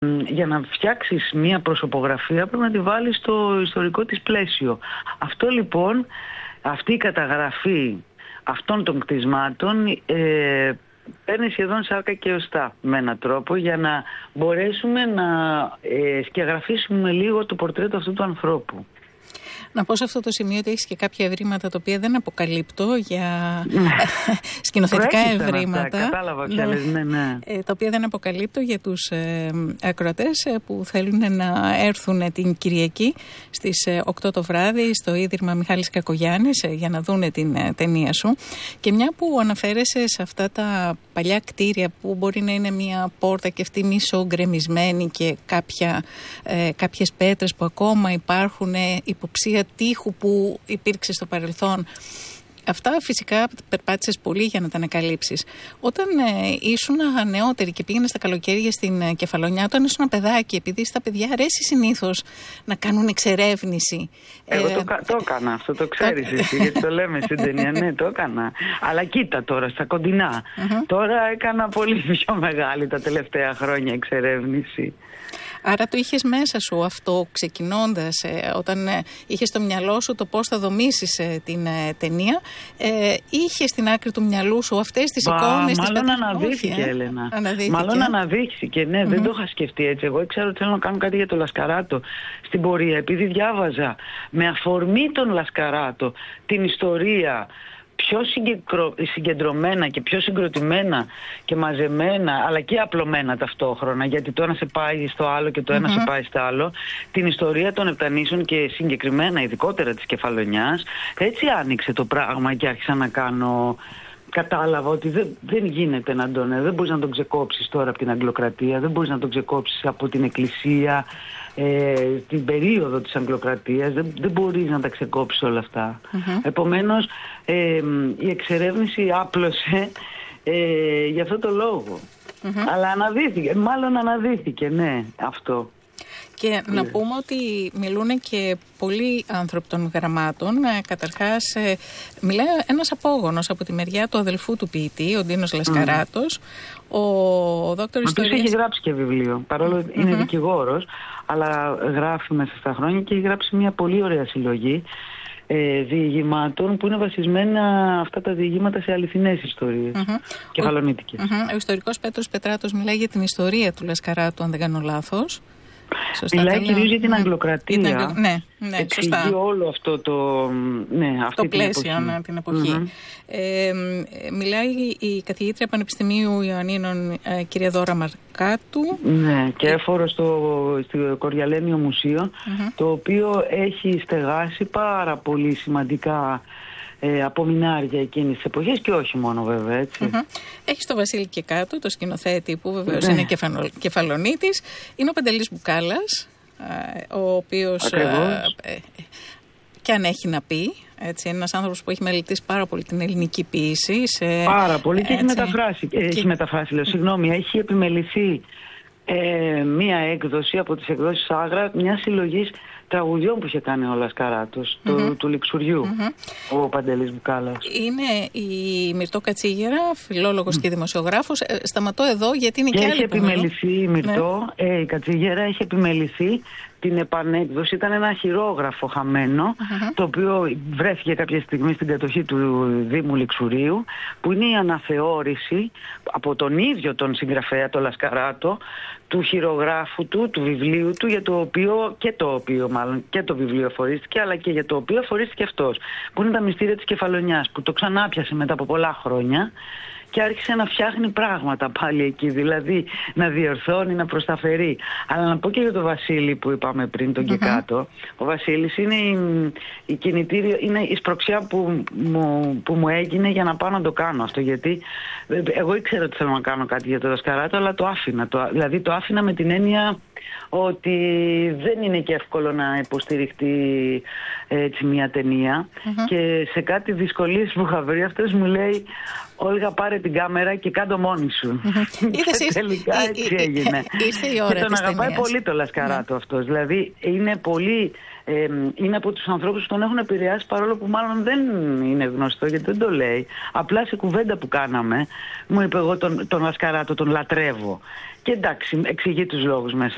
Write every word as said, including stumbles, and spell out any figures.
Για να φτιάξεις μία προσωπογραφία πρέπει να τη βάλεις στο ιστορικό της πλαίσιο. Αυτό λοιπόν, αυτή η καταγραφή αυτών των κτισμάτων ε, παίρνει σχεδόν σάρκα και οστά με έναν τρόπο για να μπορέσουμε να ε, σκιαγραφίσουμε λίγο το πορτρέτο αυτού του ανθρώπου. Να πω σε αυτό το σημείο ότι έχεις και κάποια ευρήματα τα οποία δεν αποκαλύπτω για σκηνοθετικά ευρήματα. Αυτά, κατάλαβα ποια λες, ναι, ναι. Τα οποία δεν αποκαλύπτω για τους ε, ακροατές που θέλουν να έρθουν την Κυριακή στις οκτώ το βράδυ στο Ίδρυμα Μιχάλης Κακογιάννης για να δούνε την ε, ταινία σου. Και μια που αναφέρεσαι σε αυτά τα παλιά κτίρια που μπορεί να είναι μια πόρτα και αυτή μισογκρεμισμένη και κάποια, ε, κάποιες πέτρες που ακόμα υπάρχουν, ε, υποψία τείχου που υπήρξε στο παρελθόν. Αυτά φυσικά περπάτησες πολύ για να τα ανακαλύψεις. Όταν ε, ήσουν νεότερη και πήγαινες στα καλοκαίρια στην ε, Κεφαλονιά, όταν ήσουν παιδάκι, επειδή στα παιδιά αρέσει συνήθως να κάνουν εξερεύνηση. Εγώ ε, το, το έκανα αυτό, το ξέρεις εσύ, γιατί το λέμε στην ταινία. Ναι, το έκανα. Αλλά κοίτα τώρα, στα κοντινά. Uh-huh. Τώρα έκανα πολύ πιο μεγάλη τα τελευταία χρόνια εξερεύνηση. Άρα το είχες μέσα σου αυτό ξεκινώντας, ε, όταν ε, είχες στο μυαλό σου το πώς θα δομήσεις ε, την ε, ταινία, ε, είχες στην άκρη του μυαλού σου αυτές τις Μπα, εικόνες. Μάλλον τις αναδύθηκε, ε? Έλενα. Αναδύθηκε. Μάλλον αναδύθηκε, ναι, mm-hmm. δεν το είχα σκεφτεί έτσι. Εγώ ήξερα ότι θέλω να κάνω κάτι για το Λασκαράτο στην πορεία, επειδή διάβαζα με αφορμή τον Λασκαράτο την ιστορία πιο συγκεντρωμένα και πιο συγκροτημένα και μαζεμένα, αλλά και απλωμένα ταυτόχρονα, γιατί το ένα σε πάει στο άλλο και το ένα mm-hmm. σε πάει στο άλλο, την ιστορία των Επτανήσων και συγκεκριμένα ειδικότερα της Κεφαλονιάς. Έτσι άνοιξε το πράγμα και άρχισα να κάνω... Κατάλαβα ότι δεν, δεν γίνεται να τον... Δεν μπορείς να τον ξεκόψεις τώρα από την Αγγλοκρατία, δεν μπορείς να τον ξεκόψεις από την Εκκλησία, ε, την περίοδο της Αγγλοκρατίας, δεν, δεν μπορείς να τα ξεκόψεις όλα αυτά. Mm-hmm. Επομένως, ε, η εξερεύνηση άπλωσε ε, για αυτό το λόγο. Mm-hmm. Αλλά αναδύθηκε, μάλλον αναδύθηκε, ναι, αυτό. Και να πούμε ότι μιλούν και πολλοί άνθρωποι των γραμμάτων. Καταρχάς, μιλάει ένας απόγονος από τη μεριά του αδελφού του ποιητή, ο Ντίνος Λασκαράτος. Mm. Ο δόκτωρ ιστορίας... έχει γράψει και βιβλίο, παρόλο mm-hmm. είναι δικηγόρος, αλλά γράφει μέσα στα χρόνια και έχει γράψει μια πολύ ωραία συλλογή ε, διηγημάτων που είναι βασισμένα αυτά τα διηγήματα σε αληθινές ιστορίες, mm-hmm. κεφαλονίτικες. Mm-hmm. Ο ιστορικός Πέτρος Πετράτος μιλάει για την ιστορία του Λασκαράτου, αν δεν κάνω λάθος. Σωστά, μιλάει κυρίως για την Αγγλοκρατία. Ναι, ναι, ναι, εξηγεί σωστά. όλο αυτό το, ναι, αυτή το πλαίσιο την εποχή. Την εποχή. Mm-hmm. Ε, μιλάει η καθηγήτρια Πανεπιστημίου Ιωαννίνων, ε, κυρία Δώρα Μαρκάτου. Ναι, και έφορο στο, στο Κοριαλένιο Μουσείο, mm-hmm. το οποίο έχει στεγάσει πάρα πολύ σημαντικά Ε, απομεινάρια εκείνης της εποχής και όχι μόνο βέβαια, έτσι. Mm-hmm. Έχει το Βασίλη και κάτω, το σκηνοθέτη που βεβαίως ναι. είναι κεφαλο, κεφαλονίτης. Είναι ο Παντελής Μπουκάλας, ε, ο οποίος ε, ε, και αν έχει να πει, έτσι, είναι ένας άνθρωπος που έχει μελετήσει πάρα πολύ την ελληνική ποίηση. Σε, πάρα πολύ και έτσι, έχει μεταφράσει, και... έχει μεταφράσει, λέω, συγγνώμη, έχει επιμεληθεί ε, μία έκδοση από τις εκδόσεις Άγρα, μια συλλογής τραγουδιών που είχε κάνει ο Λασκαράτος, mm-hmm. του, του Λιξουριού, mm-hmm. ο Παντελής Μπουκάλας. Είναι η Μυρτώ Κατσίγερα, φιλόλογος mm. και δημοσιογράφος. Ε, σταματώ εδώ γιατί είναι και, και άλλη έχει επιμεληθεί η Μυρτώ, ναι. ε, η Κατσίγερα έχει επιμεληθεί την επανέκδοση. Ήταν ένα χειρόγραφο χαμένο, mm-hmm. το οποίο βρέθηκε κάποια στιγμή στην κατοχή του Δήμου Λιξουρίου, που είναι η αναθεώρηση από τον ίδιο τον συγγραφέα, τον Λασκαράτο, του χειρογράφου του, του βιβλίου του, για το οποίο και το οποίο μάλλον και το βιβλίο αφορίστηκε, αλλά και για το οποίο αφορίστηκε αυτός, που είναι τα μυστήρια της Κεφαλονιάς, που το ξανάπιασε μετά από πολλά χρόνια και άρχισε να φτιάχνει πράγματα πάλι εκεί, δηλαδή να διορθώνει, να προσταφερεί. Αλλά να πω και για τον Βασίλη που είπαμε πριν, τον mm-hmm. και κάτω. Ο Βασίλης είναι η, η κινητήρια, είναι η σπροξιά που μου, που μου έγινε για να πάω να το κάνω αυτό. Γιατί εγώ ήξερα ότι θέλω να κάνω κάτι για το Λασκαράτο, αλλά το άφηνα. Το, δηλαδή το άφηνα με την έννοια ότι δεν είναι και εύκολο να υποστηριχτεί έτσι μια ταινία. Mm-hmm. Και σε κάτι δυσκολίες που είχα βρει, αυτός μου λέει: Όλγα, πάρε την κάμερα και κάντο μόνη σου. Mm-hmm. Και τελικά έτσι έγινε. Ήρθε η ώρα. Και τον αγαπάει ταινίας. Πολύ το Λασκαράτο, mm-hmm. αυτός. Δηλαδή είναι πολύ... Ε, είναι από τους ανθρώπους που τον έχουν επηρεάσει, παρόλο που μάλλον δεν είναι γνωστό, γιατί δεν το λέει. Απλά σε κουβέντα που κάναμε μου είπε: Εγώ τον, τον Λασκαράτο τον λατρεύω. Και εντάξει, εξηγεί τους λόγους μέσα